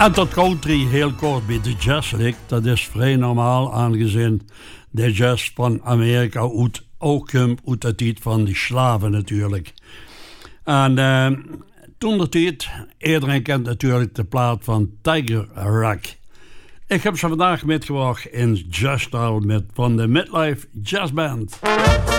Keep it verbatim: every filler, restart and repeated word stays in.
En tot country heel kort bij de jazz ligt. Dat is vrij normaal aangezien de jazz van Amerika uit, ook komt uit de tijd van de slaven natuurlijk. En uh, toen de tijd, iedereen kent natuurlijk de plaat van Tiger Rag. Ik heb ze vandaag metgebracht in jazzstyle met van de Midlife Jazz Band.